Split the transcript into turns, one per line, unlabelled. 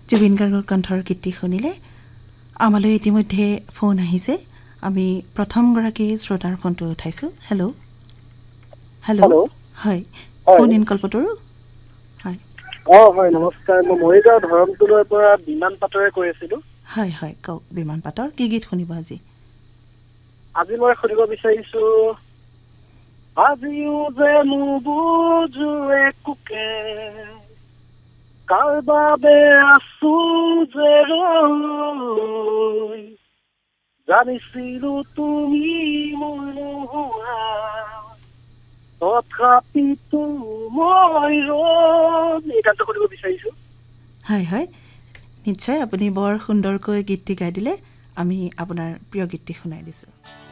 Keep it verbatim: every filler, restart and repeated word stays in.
জুবিন গাৰ্গৰ কণ্ঠৰ গীতটি শুনিলে আমালৈ ইতিমধ্যে ফোন আহিছে আমি প্ৰথমগৰাকী শ্ৰোতাৰ ফোনটো উঠাইছোঁ হেল্ল' হেল্ল' হয় ফোন ইন কল্পতৰু হয়
অ হয় নমস্কাৰ মই মৰিগাঁও ধৰমটোলৰ পৰা বিমান পাটৰে কৈ আছিলোঁ
হয় হয় কওক বিমান পাটৰ কি গীত শুনিব আজি
আজি মই শুনিব বিচাৰিছোঁ আজিও যে নুবুজো একোকে কাৰ বাবে আছো যে ৰৈ জানিছিলো তুমি মোৰ নোহোৱা তথাপিতো মই ৰৈ এই গানটো শুনিব বিচাৰিছোঁ
হয় হয় নিশ্চয় আপুনি বৰ সুন্দৰকৈ গীতটি গাই দিলে আমি আপোনাৰ প্ৰিয় গীতটি শুনাই দিছোঁ